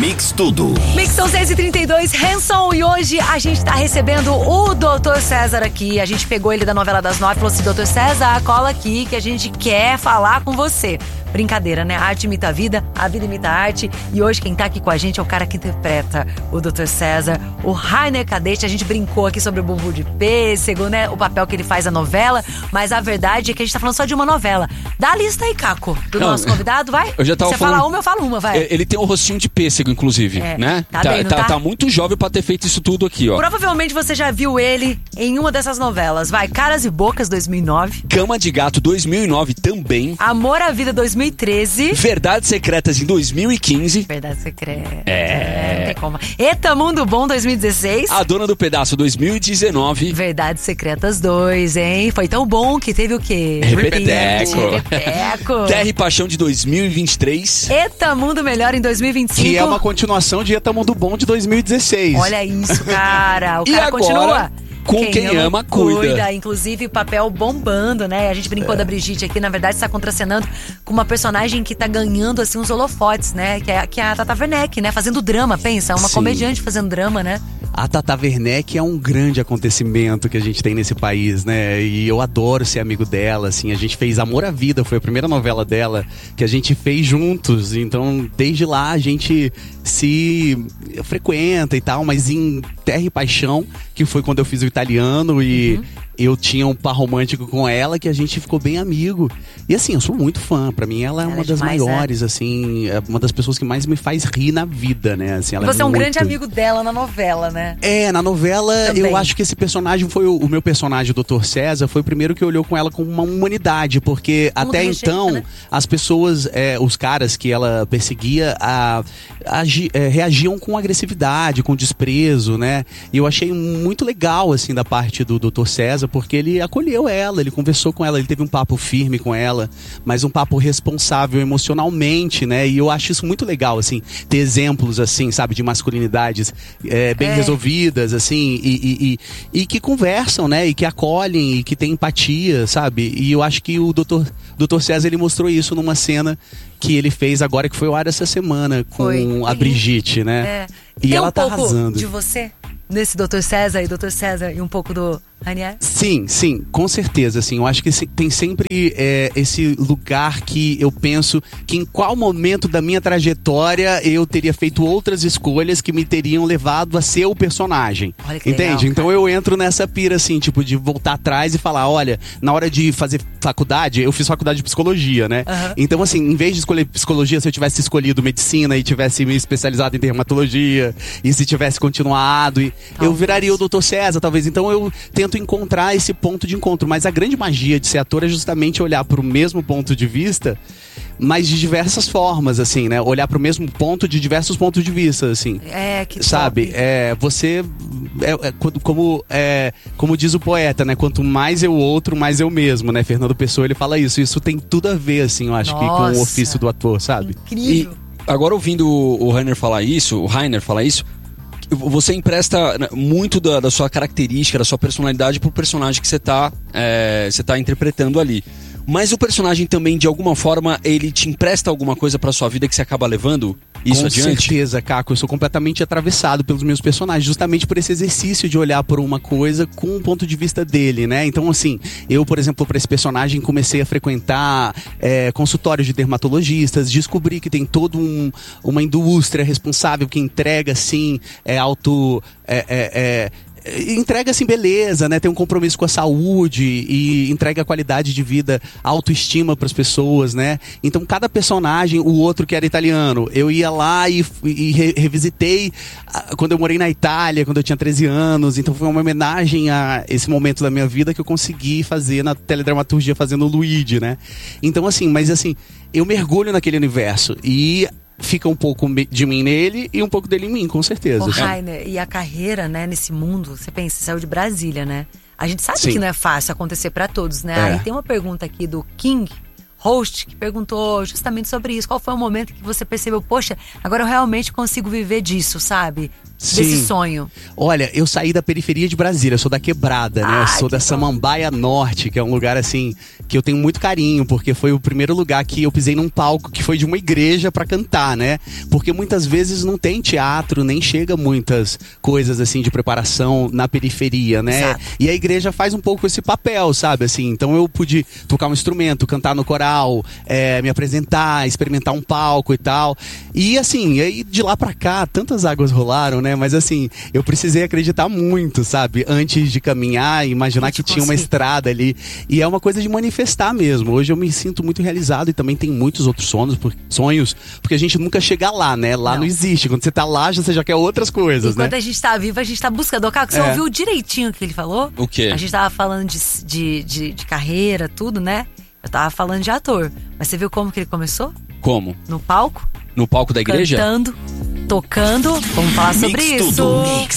Mix Tudo. Mix são 6h32, Hanson, e hoje a gente tá recebendo o Dr. César aqui. A gente pegou ele da novela das 9 e falou assim: Dr. César, cola aqui que a gente quer falar com você. Brincadeira, né? A arte imita a vida imita a arte. E hoje quem tá aqui com a gente é o cara que interpreta o Dr. César, o Rainer Cadete. A gente brincou aqui sobre o Bumbum de Pêssego, né? O papel que ele faz na novela. Mas a verdade é que a gente tá falando só de uma novela. Dá a lista aí, Caco, do nosso convidado, vai? Eu já tava Você falando... fala uma, eu falo uma, vai. Ele tem um rostinho de pêssego, inclusive, né? Tá muito jovem pra ter feito isso tudo aqui, ó. Provavelmente você já viu ele em uma dessas novelas. Vai, Caras e Bocas, 2009. Cama de Gato, 2009 também. Amor à Vida, 2013. Verdades Secretas, em 2015. Verdade Secreta. Não tem como. Eita Mundo Bom, 2016. A Dona do Pedaço, 2019. Verdades Secretas 2, hein? Foi tão bom que teve o quê? Repeteco. Terra e Paixão, de 2023. Eita Mundo Melhor, em 2025. Que é uma continuação de Eita Mundo Bom, de 2016. Olha isso, cara. O E cara agora, continua. Com quem ama, cuida. Inclusive, papel bombando, né? A gente brincou da Brigitte aqui, na verdade, está contracenando com uma personagem que tá ganhando, assim, uns holofotes, né? Que é a Tata Werneck, né? Fazendo drama, pensa. Uma comediante fazendo drama, né? A Tata Werneck é um grande acontecimento que a gente tem nesse país, né? E eu adoro ser amigo dela, assim. A gente fez Amor à Vida, foi a primeira novela dela que a gente fez juntos. Então, desde lá, a gente se frequenta e tal. Mas em Terra e Paixão, que foi quando eu fiz o italiano e... eu tinha um par romântico com ela que a gente ficou bem amigo. E assim, eu sou muito fã. Pra mim, ela é uma das maiores, assim, é uma das pessoas que mais me faz rir na vida, né? Assim, ela Você é um grande amigo dela na novela, né? Na novela, também. Eu acho que esse personagem foi o meu personagem, o Dr. César, foi o primeiro que olhou com ela como uma humanidade, porque Como até rejeita, então, né? as pessoas, os caras que ela perseguia, reagiam com agressividade, com desprezo, né? E eu achei muito legal, assim, da parte do Dr. César, porque ele acolheu ela, ele conversou com ela, ele teve um papo firme com ela, mas um papo responsável emocionalmente, né? E eu acho isso muito legal, assim, ter exemplos, assim, sabe, de masculinidades bem resolvidas, assim, e que conversam, né? E que acolhem, e que têm empatia, sabe? E eu acho que o Dr. César, ele mostrou isso numa cena que ele fez agora, que foi ao ar essa semana, com a Brigitte, né? E ela tá arrasando. De você? Nesse Dr. César e um pouco do Rainer? Sim, com certeza, assim, eu acho que tem sempre esse lugar que eu penso que em qual momento da minha trajetória eu teria feito outras escolhas que me teriam levado a ser o personagem. Olha que entende? legal, então eu entro nessa pira, assim, tipo, de voltar atrás e falar, olha, na hora de fazer faculdade, eu fiz faculdade de psicologia, né? Então, assim, em vez de escolher psicologia, se eu tivesse escolhido medicina e tivesse me especializado em dermatologia, e se tivesse continuado, eu viraria o Dr. César, talvez. Então eu tento encontrar esse ponto de encontro. Mas a grande magia de ser ator é justamente olhar para o mesmo ponto de vista, mas de diversas formas, assim, né? Olhar para o mesmo ponto de diversos pontos de vista, assim. Que sabe? top. Você... como diz o poeta, né? Quanto mais eu outro, mais eu mesmo, né? Fernando Pessoa, ele fala isso. Isso tem tudo a ver, assim, eu acho que com o ofício do ator, sabe? Incrível. E agora, ouvindo o Rainer falar isso, você empresta muito da sua característica, da sua personalidade pro personagem que você tá interpretando ali. Mas o personagem também, de alguma forma, ele te empresta alguma coisa pra sua vida que você acaba levando isso adiante? Com certeza, Caco. Eu sou completamente atravessado pelos meus personagens, justamente por esse exercício de olhar por uma coisa com o ponto de vista dele, né? Então, assim, eu, por exemplo, pra esse personagem, comecei a frequentar consultórios de dermatologistas, descobri que tem toda uma indústria responsável que entrega, assim, entrega assim beleza, né? Tem um compromisso com a saúde e entrega qualidade de vida, autoestima para as pessoas, né? Então cada personagem, o outro que era italiano, eu ia lá e revisitei quando eu morei na Itália, quando eu tinha 13 anos. Então foi uma homenagem a esse momento da minha vida que eu consegui fazer na teledramaturgia fazendo o Luigi, né? Então assim, eu mergulho naquele universo e fica um pouco de mim nele e um pouco dele em mim, com certeza. Ô, Rainer, e a carreira, né, nesse mundo, você pensa, você saiu de Brasília, né? A gente sabe que não é fácil acontecer pra todos, né? Aí tem uma pergunta aqui do King Host, que perguntou justamente sobre isso. Qual foi o momento que você percebeu, poxa, agora eu realmente consigo viver disso, sabe? desse sonho? Olha, eu saí da periferia de Brasília, eu sou da Quebrada, né? Eu sou da Samambaia Norte, que é um lugar assim que eu tenho muito carinho, porque foi o primeiro lugar que eu pisei num palco que foi de uma igreja pra cantar, né? Porque muitas vezes não tem teatro, nem chega muitas coisas assim de preparação na periferia, né? Exato. E a igreja faz um pouco esse papel, sabe? Assim, então eu pude tocar um instrumento, cantar no coral, me apresentar, experimentar um palco e tal. E assim, aí de lá pra cá, tantas águas rolaram, né? Mas assim, eu precisei acreditar muito, sabe? Antes de caminhar e imaginar que tinha uma estrada ali. E é uma coisa de manifestar mesmo. Hoje eu me sinto muito realizado e também tem muitos outros sonhos, porque a gente nunca chega lá, né? Lá não existe. Quando você tá lá, você já quer outras coisas, né? Enquanto a gente tá vivo, a gente tá buscando. Caco, você ouviu direitinho o que ele falou? O quê? A gente tava falando de carreira, tudo, né? Eu tava falando de ator. Mas você viu como que ele começou? Como? No palco? No palco da igreja? Cantando, tocando. Vamos falar sobre isso. Mix